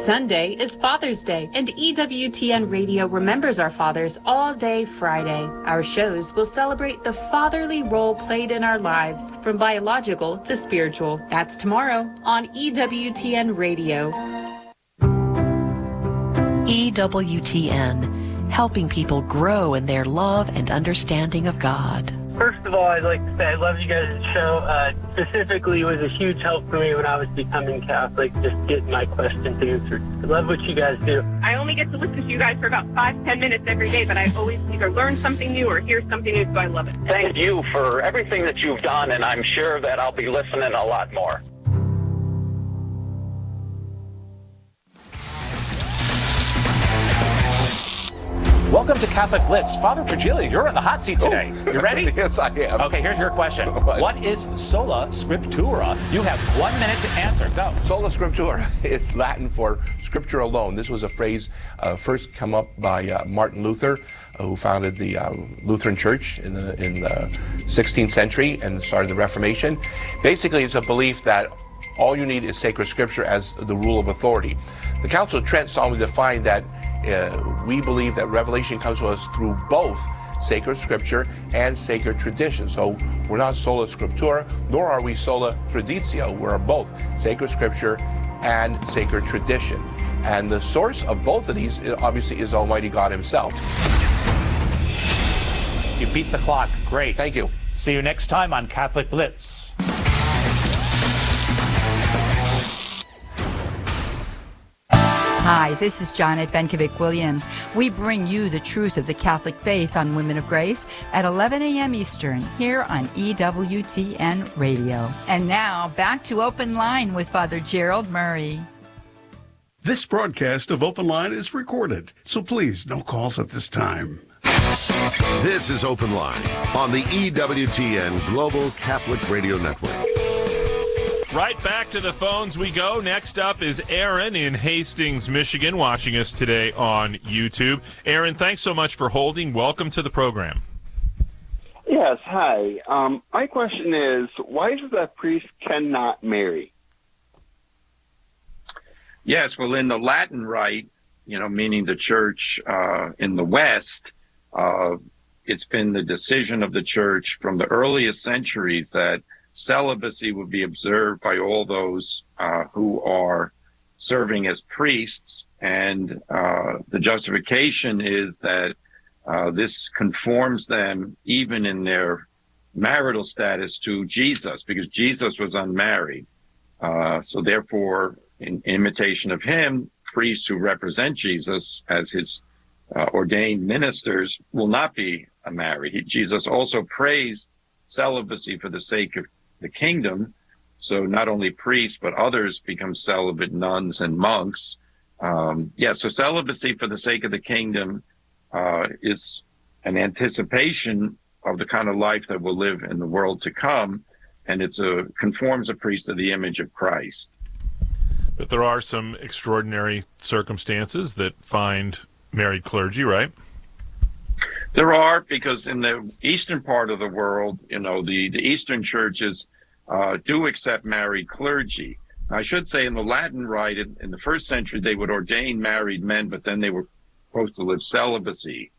Sunday is Father's Day, and EWTN Radio remembers our fathers all day Friday. Our shows will celebrate the fatherly role played in our lives, from biological to spiritual. That's tomorrow on EWTN Radio. EWTN, helping people grow in their love and understanding of God. First of all, I'd like to say I love you guys' show. Specifically, it was a huge help for me when I was becoming Catholic, just getting my questions answered. I love what you guys do. I only get to listen to you guys for about 5-10 minutes every day, but I always either learn something new or hear something new, so I love it. Thank you for everything that you've done, and I'm sure that I'll be listening a lot more. Welcome to Catholic Blitz. Father Trigilio, you're in the hot seat today. You ready? Yes, I am. Okay, here's your question. What is sola scriptura? You have 1 minute to answer. Go. Sola scriptura is Latin for scripture alone. This was a phrase first come up by Martin Luther, who founded the Lutheran Church in the 16th century and started the Reformation. Basically, it's a belief that all you need is sacred scripture as the rule of authority. The Council of Trent solemnly defined that we believe that revelation comes to us through both sacred scripture and sacred tradition. So we're not sola scriptura, nor are we sola traditio. We're both sacred scripture and sacred tradition. And the source of both of these, obviously, is Almighty God himself. You beat the clock. Great. Thank you. See you next time on Catholic Blitz. Hi, this is Janet Benkovic-Williams. We bring you the truth of the Catholic faith on Women of Grace at 11 a.m. Eastern here on EWTN Radio. And now, back to Open Line with Father Gerald Murray. This broadcast of Open Line is recorded, so please, no calls at this time. This is Open Line on the EWTN Global Catholic Radio Network. Right back to the phones we go. Next up is Aaron in Hastings, Michigan, watching us today on YouTube. Aaron, thanks so much for holding. Welcome to the program. Yes, hi. My question is, why is it that priests cannot marry? Yes, well, in the Latin Rite, meaning the church in the West, it's been the decision of the church from the earliest centuries that celibacy would be observed by all those who are serving as priests, and the justification is that this conforms them, even in their marital status, to Jesus, because Jesus was unmarried. So therefore, in imitation of him, priests who represent Jesus as his ordained ministers will not be married. Jesus also praised celibacy for the sake of the kingdom, so not only priests but others become celibate, nuns and monks. So celibacy for the sake of the kingdom is an anticipation of the kind of life that will live in the world to come, and conforms a priest to the image of Christ. But there are some extraordinary circumstances that find married clergy, right? There are, because in the eastern part of the world, the Eastern churches do accept married clergy. I should say in the Latin Rite, in the first century, they would ordain married men, but then they were supposed to live celibacy,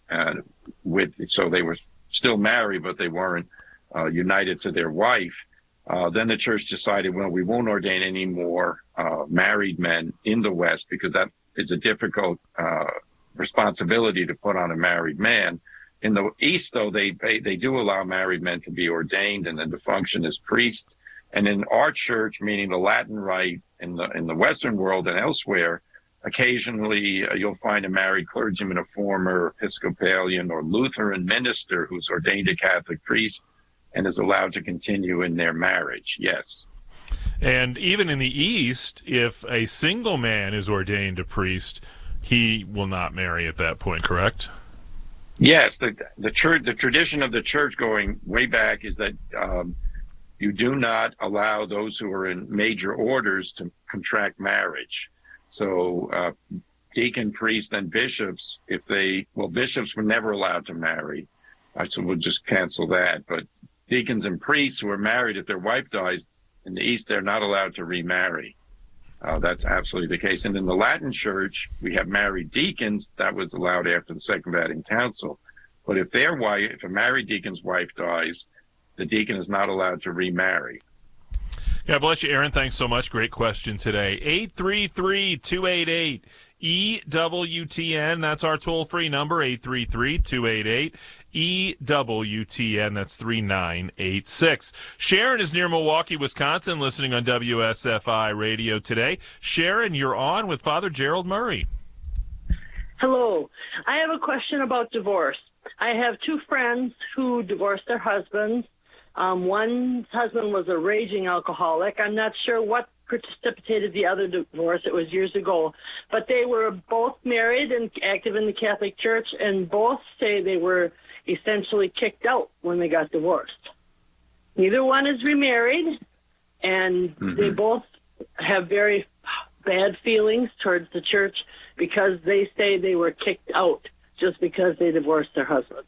so they were still married, but they weren't united to their wife. Then the church decided, well, we won't ordain any more married men in the West, because that is a difficult responsibility to put on a married man. In the East, though, they do allow married men to be ordained and then to function as priests. And in our church, meaning the Latin Rite in the Western world and elsewhere, occasionally you'll find a married clergyman, a former Episcopalian or Lutheran minister who's ordained a Catholic priest and is allowed to continue in their marriage. Yes. And even in the East, if a single man is ordained a priest, he will not marry at that point, correct? Yes, the tradition of the church going way back is that you do not allow those who are in major orders to contract marriage. So deacon, priests, and bishops, bishops were never allowed to marry. So we'll just cancel that. But deacons and priests who are married, if their wife dies in the East, they're not allowed to remarry. That's absolutely the case. And in the Latin Church, we have married deacons. That was allowed after the Second Vatican Council. But if if a married deacon's wife dies, the deacon is not allowed to remarry. God bless you, Aaron. Thanks so much. Great question today. 833-288-EWTN. That's our toll-free number, 833-288-EWTN. That's 3986. Sharon is near Milwaukee, Wisconsin, listening on WSFI Radio today. Sharon, you're on with Father Gerald Murray. Hello. I have a question about divorce. I have two friends who divorced their husbands. One husband was a raging alcoholic. I'm not sure what precipitated the other divorce. It was years ago. But they were both married and active in the Catholic Church, and both say they were essentially kicked out when they got divorced. Neither one is remarried, and they both have very bad feelings towards the church because they say they were kicked out just because they divorced their husband.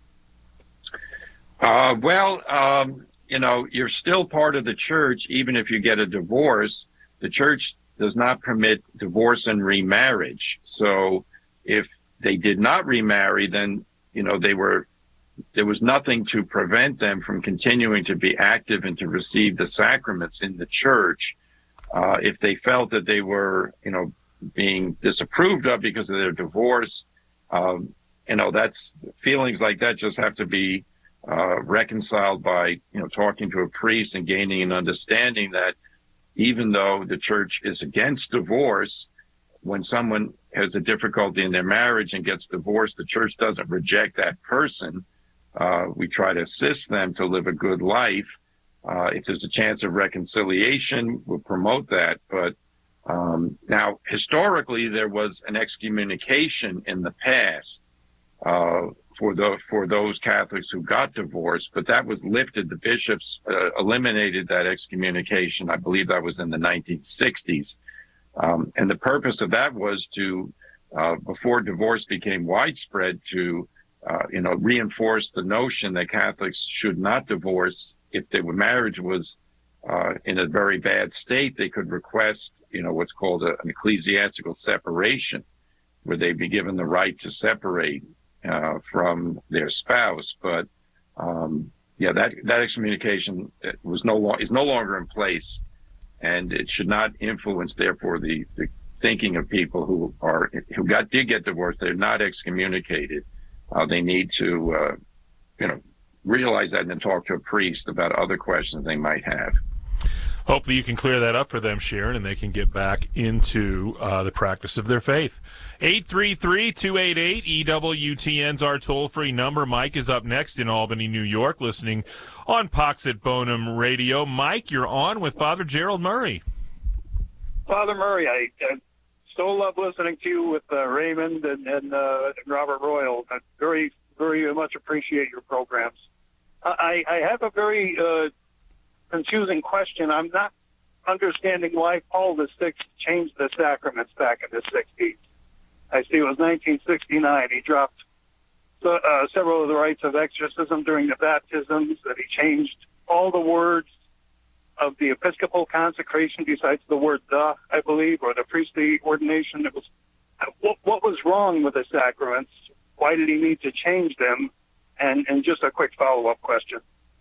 You're still part of the church, even if you get a divorce. The church does not permit divorce and remarriage. So if they did not remarry, then, there was nothing to prevent them from continuing to be active and to receive the sacraments in the church. If they felt that they were, being disapproved of because of their divorce, that's feelings like that just have to be reconciled by, talking to a priest and gaining an understanding that even though the church is against divorce, when someone has a difficulty in their marriage and gets divorced, the church doesn't reject that person. We try to assist them to live a good life. If there's a chance of reconciliation, we'll promote that. But now, historically, there was an excommunication in the past for those Catholics who got divorced, but that was lifted. The bishops eliminated that excommunication. I believe that was in the 1960s. And the purpose of that was to, before divorce became widespread, to reinforce the notion that Catholics should not divorce. If their marriage was in a very bad state, they could request, what's called an ecclesiastical separation, where they'd be given the right to separate from their spouse. But that excommunication is no longer in place, and it should not influence, therefore, the thinking of people who did get divorced. They're not excommunicated. They need to realize that and then talk to a priest about other questions they might have. Hopefully you can clear that up for them, Sharon, and they can get back into the practice of their faith. 833-288-EWTN's our toll-free number. Mike is up next in Albany, New York, listening on Pax et Bonum Radio. Mike, you're on with Father Gerald Murray. Father Murray, I so love listening to you with Raymond and Robert Royal. I very, very much appreciate your programs. I have a very confusing question. I'm not understanding why Paul VI changed the sacraments back in the 60s. I see it was 1969. He dropped several of the rites of exorcism during the baptisms, that he changed all the words of the Episcopal consecration besides the word "the," I believe, or the priestly ordination. It was what was wrong with the sacraments? Why did he need to change them? And just a quick follow-up question.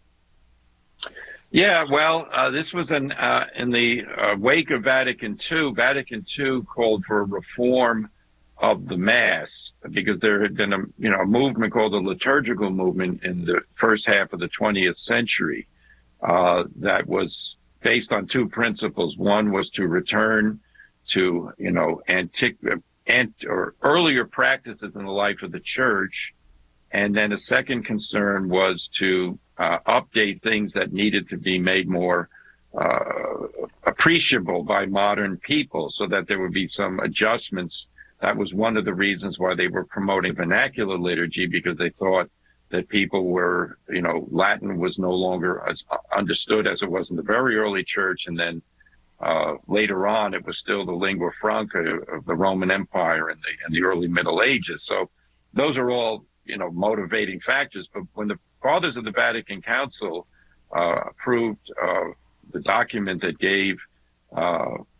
Yeah, well, this was in the wake of Vatican II. Vatican II called for a reform of the Mass because there had been a movement called the liturgical movement in the first half of the 20th century that was based on two principles. One was to return to earlier practices in the life of the Church, and then a second concern was to update things that needed to be made more appreciable by modern people, so that there would be some adjustments. That was one of the reasons why they were promoting vernacular liturgy, because they thought that people were, Latin was no longer as understood as it was in the very early church. And then later on, it was still the lingua franca of the Roman Empire in the early Middle Ages. So those are all, motivating factors. But when the Fathers of the Vatican Council approved the document that gave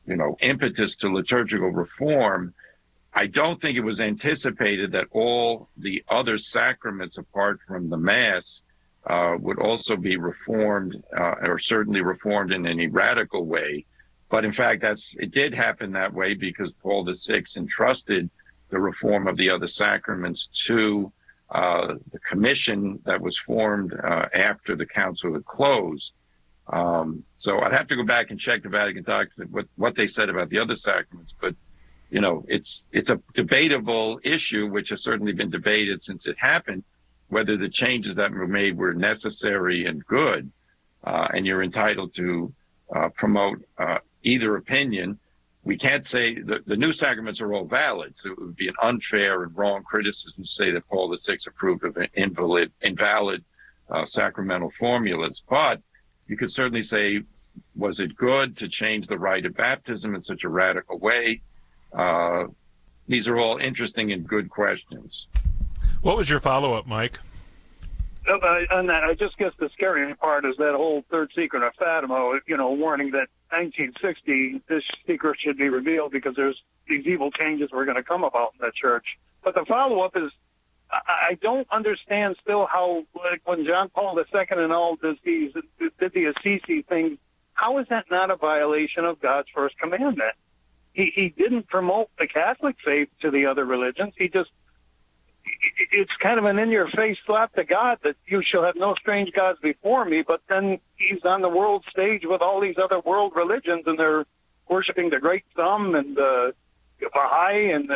impetus to liturgical reform, I don't think it was anticipated that all the other sacraments apart from the Mass would also be reformed, or certainly reformed in any radical way. But in fact, it did happen that way because Paul VI entrusted the reform of the other sacraments to the commission that was formed after the council had closed. So I'd have to go back and check the Vatican documents, what they said about the other sacraments. But, it's a debatable issue, which has certainly been debated since it happened, whether the changes that were made were necessary and good. And you're entitled to promote either opinion. We can't say the new sacraments are all valid, so it would be an unfair and wrong criticism to say that Paul VI approved of invalid sacramental formulas. But you could certainly say, was it good to change the rite of baptism in such a radical way? These are all interesting and good questions. What was your follow-up, Mike? On that, I just guess the scary part is that whole third secret of Fatima, warning that 1960, this secret should be revealed because there's these evil changes were going to come about in the church. But the follow-up is, I don't understand still how, like when John Paul II and all did the Assisi thing, how is that not a violation of God's first commandment? He didn't promote the Catholic faith to the other religions. It's kind of an in-your-face slap to God that you shall have no strange gods before me, but then he's on the world stage with all these other world religions, and they're worshiping the Great Thumb and the Baha'i and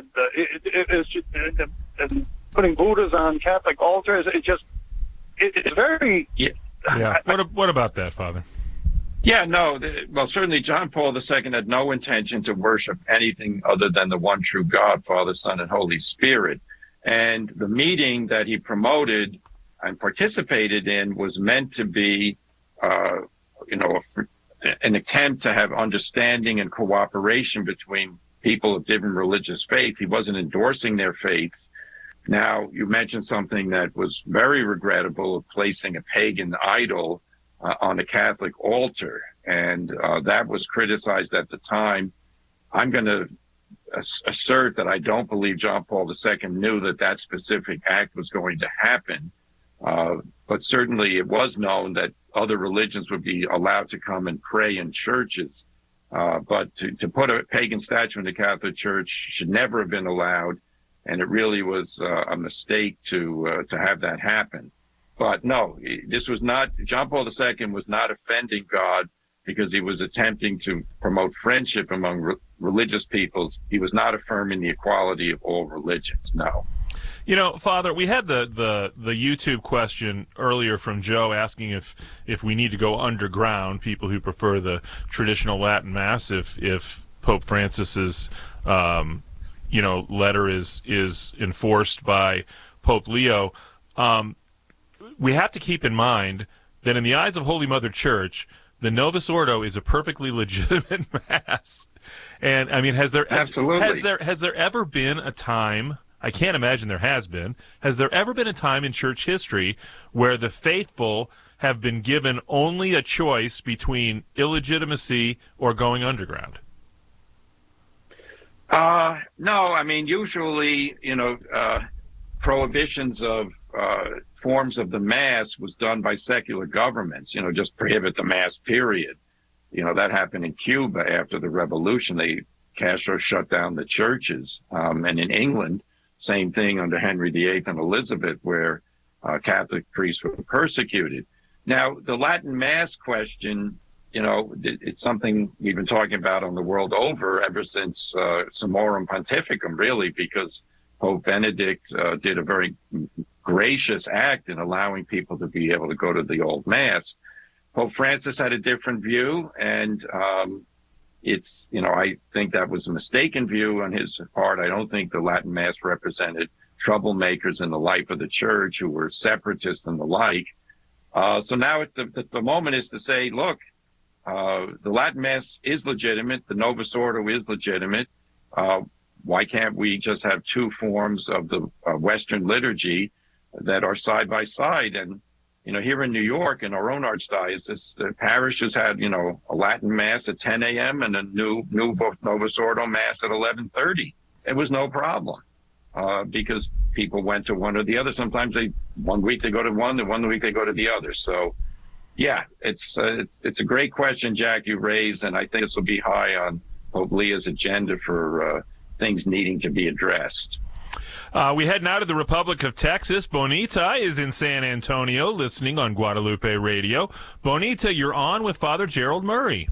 putting Buddhas on Catholic altars. It's very... Yeah. What about that, Father? Yeah, no. Well, certainly John Paul II had no intention to worship anything other than the one true God, Father, Son, and Holy Spirit. And the meeting that he promoted and participated in was meant to be, an attempt to have understanding and cooperation between people of different religious faith. He wasn't endorsing their faiths. Now, you mentioned something that was very regrettable, of placing a pagan idol on a Catholic altar. And that was criticized at the time. I'm going to assert that I don't believe John Paul II knew that specific act was going to happen. But certainly it was known that other religions would be allowed to come and pray in churches. But to put a pagan statue in the Catholic Church should never have been allowed. And it really was a mistake to have that happen. But no, John Paul II was not offending God because he was attempting to promote friendship among religious peoples. He was not affirming the equality of all religions, no. Father, we had the YouTube question earlier from Joe asking if we need to go underground, people who prefer the traditional Latin Mass, if Pope Francis's letter is enforced by Pope Leo. We have to keep in mind that in the eyes of Holy Mother Church, the Novus Ordo is a perfectly legitimate Mass. And I mean, has there ever been a time, I can't imagine there has there ever been a time in church history where the faithful have been given only a choice between illegitimacy or going underground? No, I mean, usually, prohibitions of forms of the Mass was done by secular governments, just prohibit the Mass, period. That happened in Cuba after the revolution. Castro shut down the churches. And in England, same thing under Henry VIII and Elizabeth, where Catholic priests were persecuted. Now, the Latin Mass question, it's something we've been talking about on the world over ever since Summorum Pontificum, really, because Pope Benedict did a very gracious act in allowing people to be able to go to the old Mass. Pope Francis had a different view, and I think that was a mistaken view on his part. I don't think the Latin Mass represented troublemakers in the life of the church who were separatists and the like. So now the moment is to say, look, the Latin Mass is legitimate. The Novus Ordo is legitimate. Why can't we just have two forms of the Western liturgy that are side by side? And, here in New York, in our own archdiocese, the parish has had, a Latin Mass at 10 a.m. and a new Novus Ordo Mass at 11:30. It was no problem because people went to one or the other. Sometimes one week they go to one, and one week they go to the other. So, yeah, it's a great question, Jack, you raised, and I think this will be high on Pope Leo's agenda for things needing to be addressed. We head now to the Republic of Texas. Bonita is in San Antonio listening on Guadalupe Radio. Bonita, you're on with Father Gerald Murray.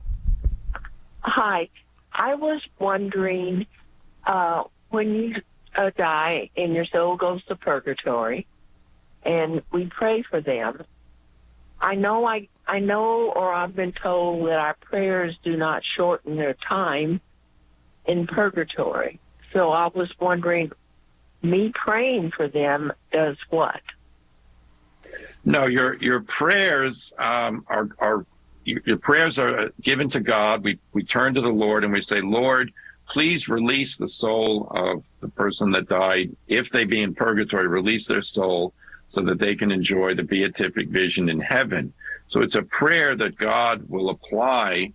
Hi. I was wondering, when you die and your soul goes to purgatory, and we pray for them, I know or I've been told that our prayers do not shorten their time in purgatory. So I was wondering, me praying for them does what? No, your prayers your prayers are given to God. We turn to the Lord and we say, Lord, please release the soul of the person that died. If they be in purgatory, release their soul so that they can enjoy the beatific vision in heaven. So it's a prayer that God will apply,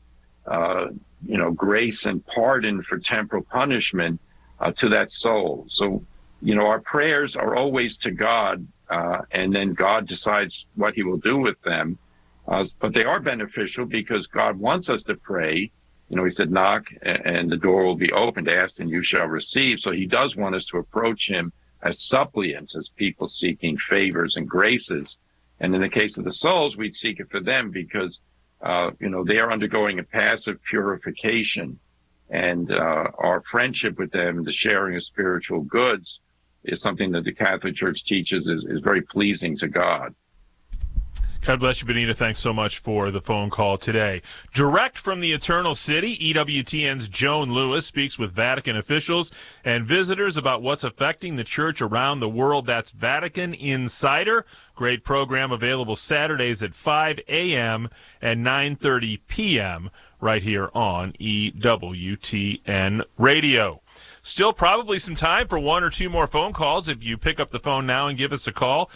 grace and pardon for temporal punishment to that soul. So, our prayers are always to God, and then God decides what he will do with them. But they are beneficial because God wants us to pray. He said, knock and the door will be opened, ask and you shall receive. So he does want us to approach him as suppliants, as people seeking favors and graces. And in the case of the souls, we'd seek it for them because, they are undergoing a passive purification. And our friendship with them, the sharing of spiritual goods, is something that the Catholic Church teaches is very pleasing to God. God bless you, Benita. Thanks so much for the phone call today. Direct from the Eternal City, EWTN's Joan Lewis speaks with Vatican officials and visitors about what's affecting the church around the world. That's Vatican Insider. Great program available Saturdays at 5 a.m. and 9:30 p.m. right here on EWTN Radio. Still probably some time for one or two more phone calls. If you pick up the phone now and give us a call,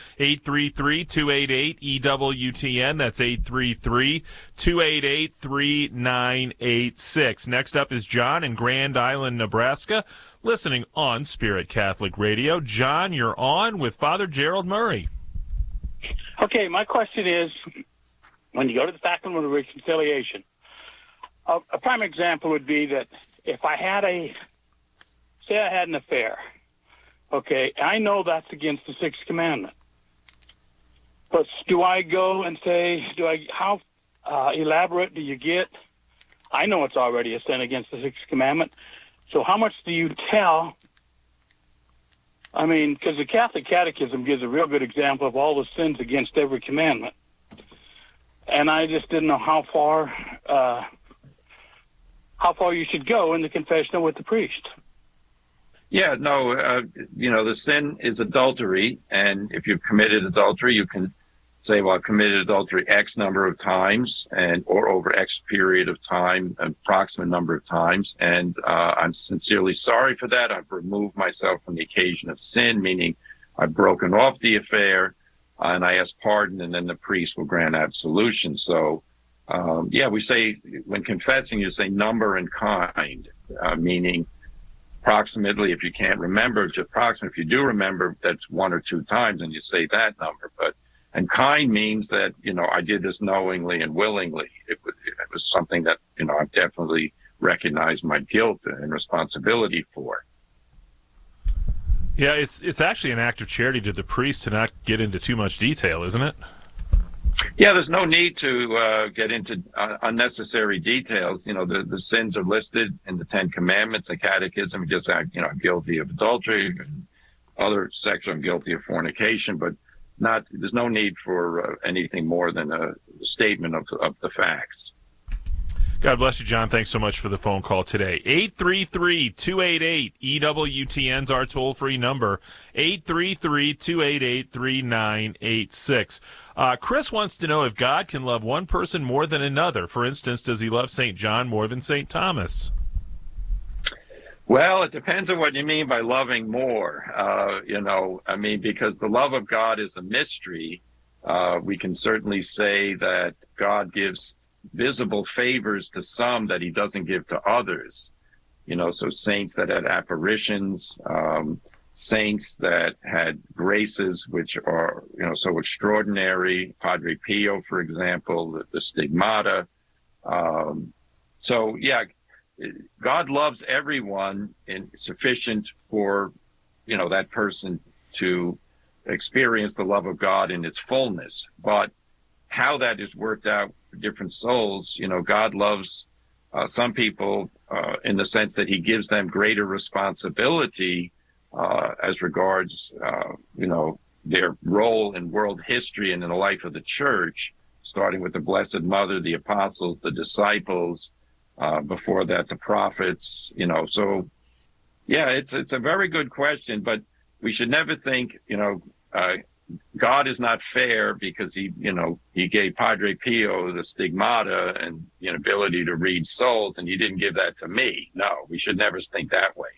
833-288-EWTN. That's 833-288-3986. Next up is John in Grand Island, Nebraska, listening on Spirit Catholic Radio. John, you're on with Father Gerald Murray. Okay, my question is, when you go to the Sacrament of Reconciliation, a prime example would be that if I had say I had an affair, okay, I know that's against the Sixth Commandment. But do I go and say, how elaborate do you get? I know it's already a sin against the Sixth Commandment. So how much do you tell? I mean, because the Catholic Catechism gives a real good example of all the sins against every commandment. And I just didn't know how far you should go in the confessional with the priest. Yeah, no, the sin is adultery, and if you've committed adultery, you can say, well, I've committed adultery X number of times or over X period of time, an approximate number of times, and I'm sincerely sorry for that. I've removed myself from the occasion of sin, meaning I've broken off the affair, and I ask pardon, and then the priest will grant absolution. So, we say, when confessing, you say number and kind, meaning approximately, if you can't remember, just approximately. If you do remember, that's one or two times, and you say that number. And kind means that, I did this knowingly and willingly. It was something that, I definitely recognize my guilt and responsibility for. Yeah, it's actually an act of charity to the priest to not get into too much detail, isn't it? Yeah, there's no need to get into unnecessary details. The sins are listed in the Ten Commandments, the Catechism. Just, I'm guilty of adultery, and other sections, I'm guilty of fornication, but there's no need for anything more than a statement of the facts. God bless you, John. Thanks so much for the phone call today. 833-288-EWTN's our toll-free number, 833-288-3986. Chris wants to know if God can love one person more than another. For instance, does he love St. John more than St. Thomas? Well, it depends on what you mean by loving more. Because the love of God is a mystery. we can certainly say that God gives visible favors to some that he doesn't give to others. So saints that had apparitions, saints that had graces which are, so extraordinary. Padre Pio, for example, the stigmata. God loves everyone and sufficient for, that person to experience the love of God in its fullness. But how that is worked out for different souls, God loves some people in the sense that he gives them greater responsibility as regards, their role in world history and in the life of the church, starting with the Blessed Mother, the apostles, the disciples, before that, the prophets, So, yeah, it's a very good question, but we should never think, God is not fair because he gave Padre Pio the stigmata and the ability to read souls, and he didn't give that to me. No, we should never think that way.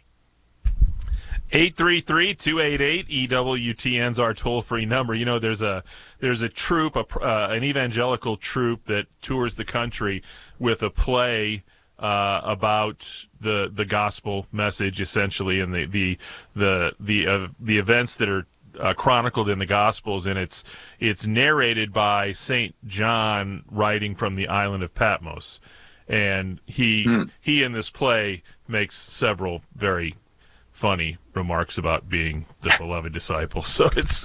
833-288-EWTN's our toll-free number. There's a troupe, an evangelical troupe that tours the country with a play about the gospel message, essentially, and the events that are chronicled in the Gospels, and it's narrated by St. John writing from the island of Patmos, and he in this play makes several very funny remarks about being the beloved disciple. So it's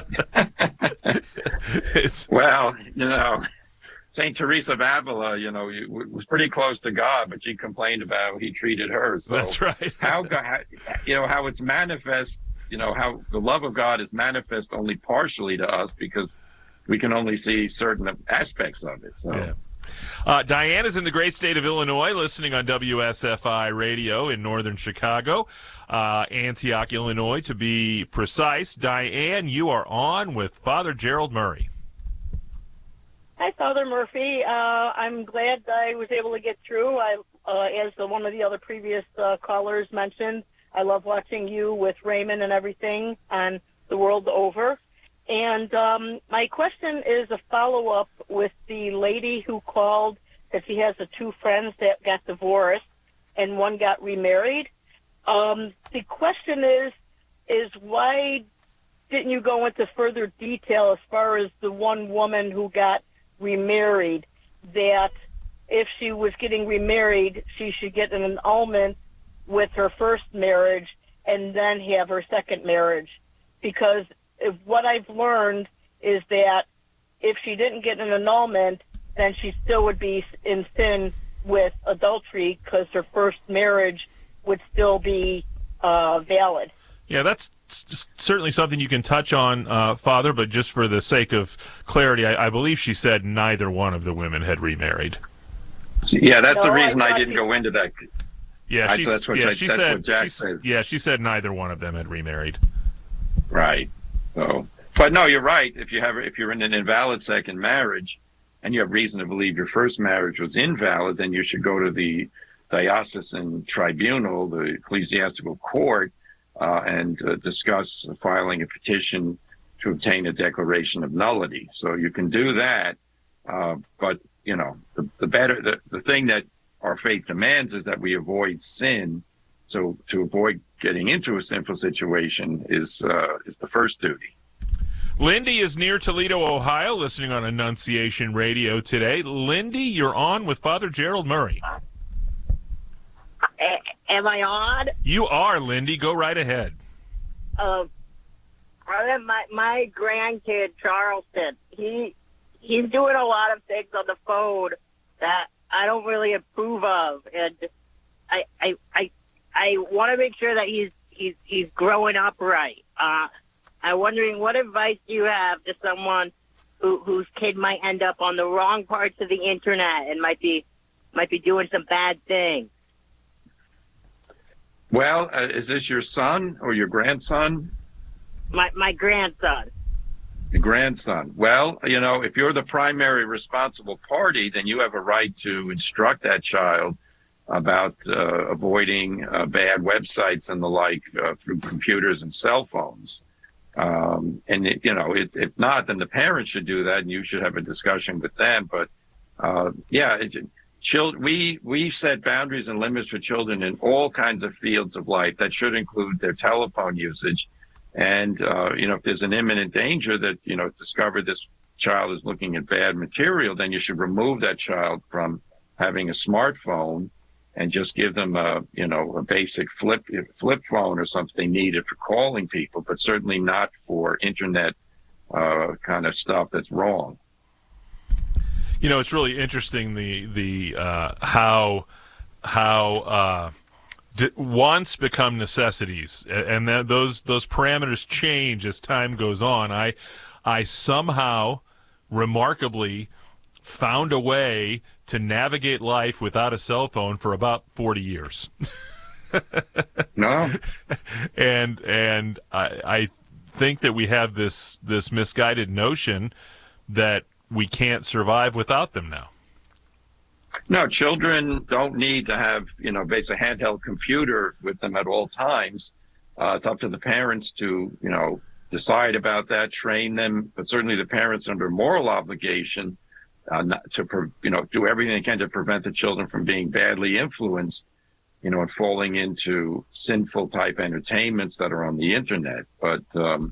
well, St. Teresa of Avila, was pretty close to God, but she complained about how he treated her. So that's right. how it's manifest, how the love of God is manifest only partially to us because we can only see certain aspects of it. So. Yeah. Diana's in the great state of Illinois, listening on WSFI radio in northern Chicago, Antioch, Illinois, to be precise. Diane, you are on with Father Gerald Murray. Hi, Father Murphy. I'm glad I was able to get through. As one of the other previous callers mentioned, I love watching you with Raymond and everything on The World Over. And my question is a follow-up with the lady who called that she has the two friends that got divorced and one got remarried. The question is why didn't you go into further detail as far as the one woman who got remarried, that if she was getting remarried, she should get an annulment with her first marriage and then have her second marriage? Because what I've learned is that if she didn't get an annulment, then she still would be in sin with adultery because her first marriage would still be valid. Yeah, that's certainly something you can touch on, Father, but just for the sake of clarity, I believe she said neither one of the women had remarried. Yeah, that's the reason I didn't go into that. Yeah, she said neither one of them had remarried. Right. So, but no, you're right. If you're in an invalid second marriage, and you have reason to believe your first marriage was invalid, then you should go to the diocesan tribunal, the ecclesiastical court, and discuss filing a petition to obtain a declaration of nullity. So you can do that, but the thing that our faith demands is that we avoid sin. So to avoid getting into a sinful situation is the first duty. Lindy is near Toledo, Ohio, listening on Annunciation Radio today. Lindy, you're on with Father Gerald Murray. Am I on? You are, Lindy. Go right ahead. My grandkid, Charleston, he's doing a lot of things on the phone that I don't really approve of, and I want to make sure that he's growing up right. I'm wondering, what advice do you have to someone whose kid might end up on the wrong parts of the internet and might be doing some bad things? Well, is this your son or your grandson? My grandson. Your grandson. Well, if you're the primary responsible party, then you have a right to instruct that child about avoiding bad websites and the like through computers and cell phones. If not, then the parents should do that, and you should have a discussion with them. But we set boundaries and limits for children in all kinds of fields of life. That should include their telephone usage. And if there's an imminent danger that discover this child is looking at bad material, then you should remove that child from having a smartphone and just give them a basic flip phone or something they needed for calling people, but certainly not for internet kind of stuff that's wrong. It's really interesting how wants become necessities, and that those parameters change as time goes on. I somehow, remarkably, found a way to navigate life without a cell phone for about 40 years. No. And I think that we have this misguided notion that we can't survive without them now. No, children don't need to have, basically a handheld computer with them at all times. It's up to the parents to, decide about that, train them, but certainly the parents under moral obligation not to, do everything they can to prevent the children from being badly influenced, and falling into sinful type entertainments that are on the internet. But,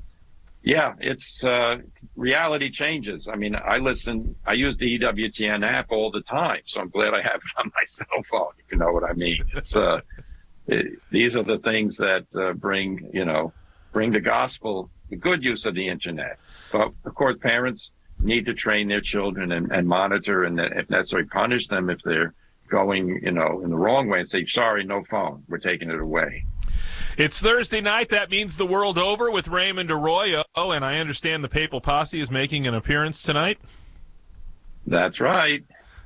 it's reality changes. I mean, I use the EWTN app all the time, so I'm glad I have it on my cell phone, if you know what I mean. It's these are the things that bring the gospel, the good use of the internet. But of course, parents need to train their children and monitor, and if necessary, punish them if they're going, in the wrong way, and say, sorry, no phone, we're taking it away. It's Thursday night. That means the world over with Raymond Arroyo, and I understand the Papal Posse is making an appearance tonight. That's right.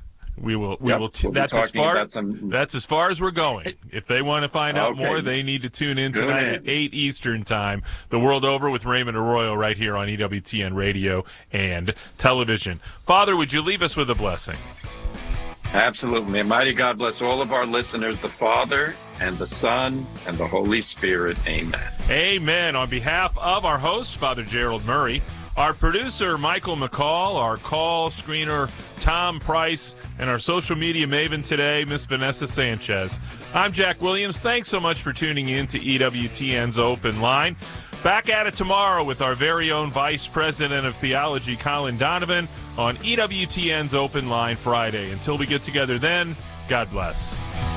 That's as far as we're going. If they want to find out more, they need to tune in tonight at 8 Eastern Time. The World Over with Raymond Arroyo right here on EWTN Radio and Television. Father, would you leave us with a blessing? Absolutely. May mighty God bless all of our listeners, the Father and the Son and the Holy Spirit. Amen. Amen. On behalf of our host, Father Gerald Murray, our producer, Michael McCall, our call screener, Tom Price, and our social media maven today, Miss Vanessa Sanchez. I'm Jack Williams. Thanks so much for tuning in to EWTN's Open Line. Back at it tomorrow with our very own Vice President of Theology, Colin Donovan, on EWTN's Open Line Friday. Until we get together then, God bless.